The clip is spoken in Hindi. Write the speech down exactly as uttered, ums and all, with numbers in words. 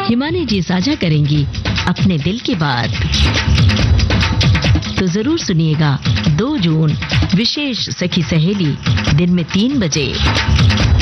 हिमानी जी साझा करेंगी अपने दिल की बात। तो जरूर सुनिएगा दो जून विशेष सखी सहेली दिन में तीन बजे।